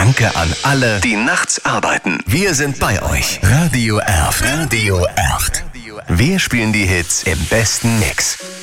Danke an alle, die nachts arbeiten. Wir sind bei euch. Radio Erft. Radio Erft. Wir spielen die Hits im besten Mix.